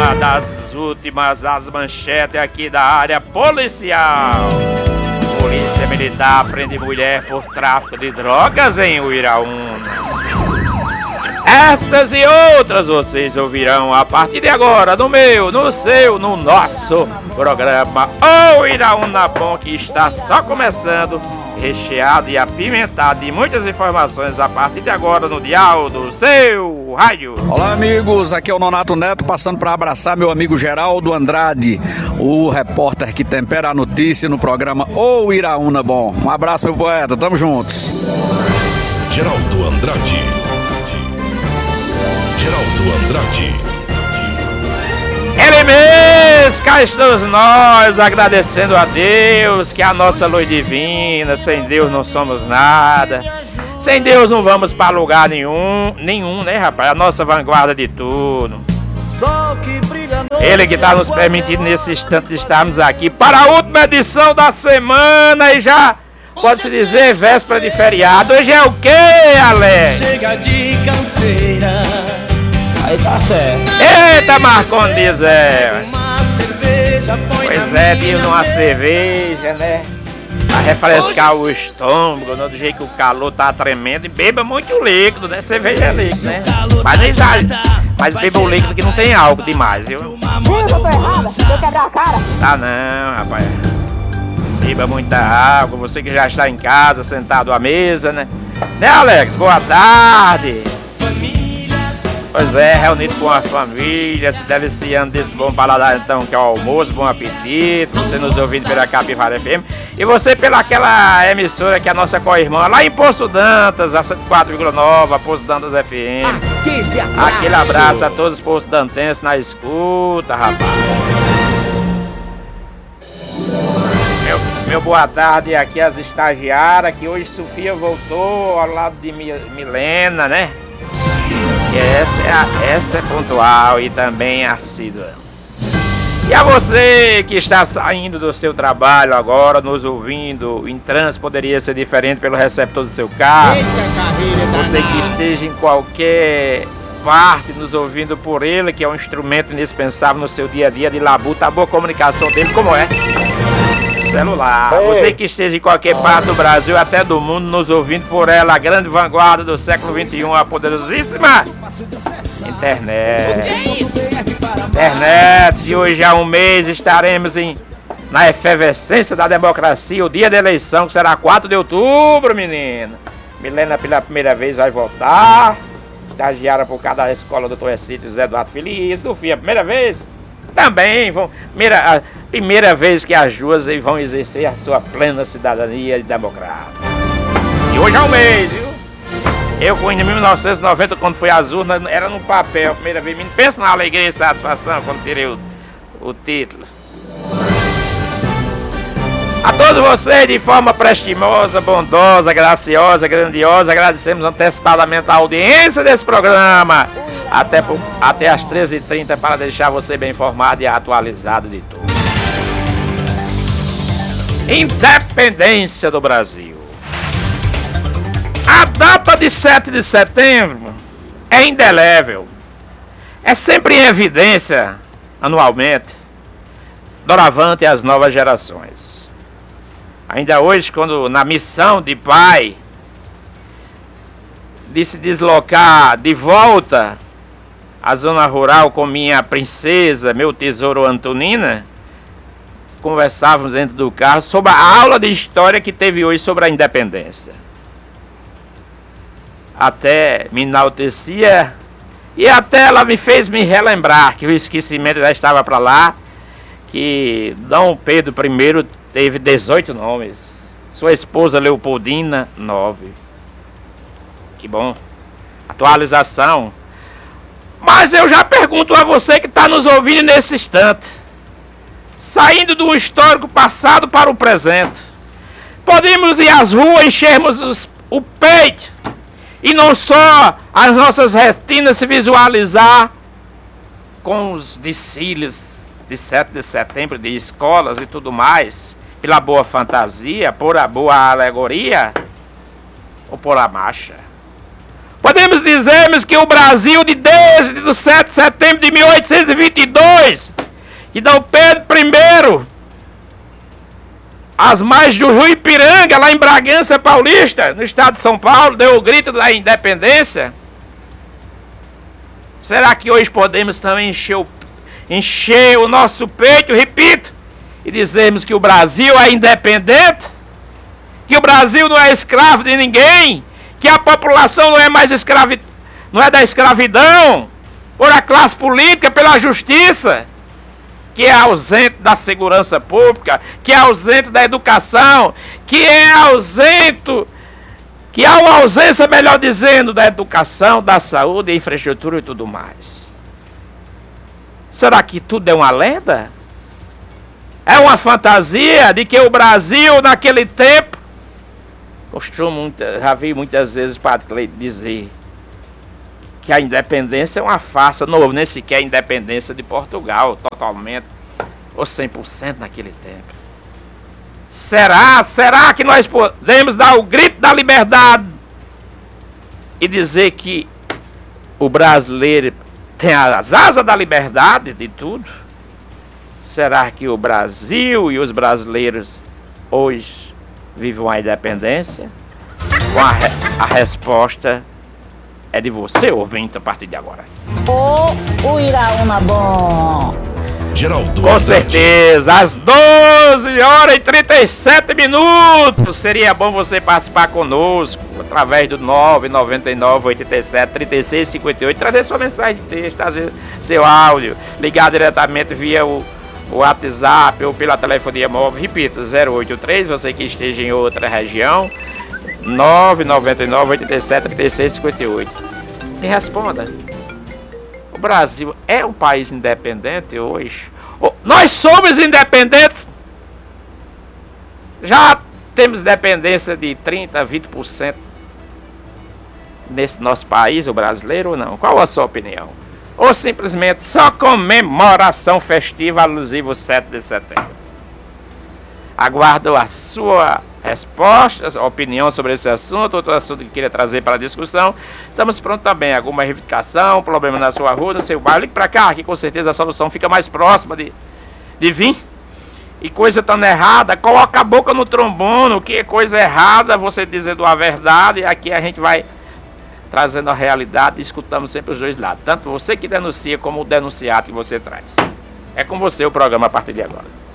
das últimas das manchetes aqui da área policial. Polícia Militar prende mulher por tráfico de drogas em Uiraúna. Estas e outras vocês ouvirão a partir de agora no meu, no seu, no nosso programa O Iraúna Bom, que está só começando, recheado e apimentado de muitas informações a partir de agora no dial do seu rádio. Olá amigos, aqui é o Nonato Neto passando para abraçar meu amigo Geraldo Andrade, o repórter que tempera a notícia no programa O Iraúna Bom. Um abraço meu poeta, tamo juntos. Geraldo Andrade. Ele mesmo, cá estamos nós agradecendo a Deus, que é a nossa luz divina. Sem Deus não somos nada. Sem Deus não vamos para lugar nenhum, né, rapaz? A nossa vanguarda de tudo. Ele que está nos permitindo nesse instante de estarmos aqui para a última edição da semana e já pode-se dizer véspera de feriado. Hoje é o quê, Alex? Chega de canseira. Aí tá certo. Eita, Marcondes, Pois é, dia numa cerveja, né? Pra refrescar o estômago, do jeito que o calor tá tremendo. E beba muito líquido, né? Cerveja é líquido, né? Mas nem exagero. Mas beba o líquido que não tem álcool demais, viu? Eu tô errada? Vou quebrar a cara. Tá não, rapaz. Beba muita água, você que já está em casa, sentado à mesa, né? Né, Alex? Boa tarde. Pois é, reunido com a família, se deliciando desse bom paladar então, que é o almoço, bom apetite, você nos ouvindo pela Capivara FM, e você pela aquela emissora que é a nossa co-irmã, lá em Poço Dantas, a 104,9, Poço Dantas FM. Aquele abraço a todos os Poço Dantenses na escuta, rapaz. Meu boa tarde aqui às estagiárias, que hoje Sofia voltou ao lado de Milena, né? Essa é pontual e também assídua. E a você que está saindo do seu trabalho agora, nos ouvindo em trânsito, poderia ser diferente pelo receptor do seu carro. Você que esteja em qualquer parte nos ouvindo por ele, que é um instrumento indispensável no seu dia a dia de labuta, a boa comunicação dele, como é? Celular. Você que esteja em qualquer parte do Brasil, até do mundo, nos ouvindo por ela, a grande vanguarda do século XXI, a poderosíssima internet. E hoje há um mês estaremos na efervescência da democracia, o dia da eleição, que será 4 de outubro, menina. Milena pela primeira vez vai votar, estagiária por cada escola do Dr. Exílio Zé Eduardo Feliz, Sofia, primeira vez. Também vão. A primeira vez que as duas vão exercer a sua plena cidadania democrática. E hoje é um mês, viu? Eu fui em 1990, quando fui às urnas, era no papel, a primeira vez. Pensa na alegria e satisfação quando tirei o título. A todos vocês, de forma prestimosa, bondosa, graciosa, grandiosa, agradecemos antecipadamente a audiência desse programa. Até às 13h30 para deixar você bem informado e atualizado de tudo. Independência do Brasil. A data de 7 de setembro é indelével. É sempre em evidência, anualmente, doravante às novas gerações. Ainda hoje, quando na missão de pai de se deslocar de volta à zona rural com minha princesa, meu tesouro Antonina, conversávamos dentro do carro sobre a aula de história que teve hoje sobre a independência. Até me enaltecia e até ela me fez me relembrar que o esquecimento já estava para lá, que Dom Pedro I teve 18 nomes, sua esposa Leopoldina 9. Que bom, atualização. Mas eu já pergunto a você que está nos ouvindo nesse instante, saindo do histórico passado para o presente, podemos ir às ruas, enchermos o peito e não só as nossas retinas se visualizar com os desfiles de 7 de setembro de escolas e tudo mais, pela boa fantasia, por a boa alegoria ou por a marcha? Podemos dizermos que o Brasil desde o 7 de setembro de 1822, que Dom Pedro I, às margens do Rio Ipiranga, lá em Bragança Paulista, no estado de São Paulo, deu o grito da independência. Será que hoje podemos também encher o nosso peito, repito, e dizermos que o Brasil é independente? Que o Brasil não é escravo de ninguém? Que a população não é mais não é da escravidão, por a classe política, pela justiça, que é ausente da segurança pública, que é ausente da educação, que há uma ausência, melhor dizendo, da educação, da saúde, da infraestrutura e tudo mais. Será que tudo é uma lenda? É uma fantasia de que o Brasil, naquele tempo, já vi muitas vezes o Padre Cleide dizer que a independência é uma farsa, não, nem sequer a independência de Portugal, totalmente, ou 100% naquele tempo. Será que nós podemos dar o grito da liberdade e dizer que o brasileiro tem as asas da liberdade de tudo? Será que o Brasil e os brasileiros hoje vivem uma independência? A resposta é de você, ouvinte, a partir de agora. O Iraúna bom. Geraldo Com Andrade. certeza, às 12h37. Seria bom você participar conosco através do 999-87-3658. Trazer sua mensagem de texto, trazer seu áudio, ligar diretamente via o WhatsApp ou pela telefonia móvel. Repito, 083, você que esteja em outra região, 999-87-3658. Me responda. O Brasil é um país independente hoje? Nós somos independentes? Já temos dependência de 30%, 20% nesse nosso país, o brasileiro, ou não? Qual a sua opinião? Ou simplesmente só comemoração festiva alusiva ao 7 de setembro? Aguardo a sua resposta, a opinião sobre esse assunto, outro assunto que queria trazer para a discussão. Estamos prontos também. Alguma reivindicação, problema na sua rua, no seu bairro, ligue para cá, que com certeza a solução fica mais próxima de vir. E coisa tão errada, coloca a boca no trombone, que é coisa errada, você dizendo a verdade, e aqui a gente vai trazendo a realidade e escutamos sempre os dois lados. Tanto você que denuncia, como o denunciado que você traz. É com você o programa a partir de agora.